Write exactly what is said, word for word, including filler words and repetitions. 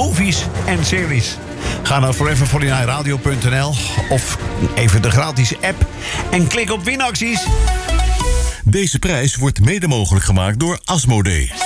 movies en series. Ga naar forever forty-nine radio punt n l of even de gratis app en klik op winacties. Deze prijs wordt mede mogelijk gemaakt door Asmodee.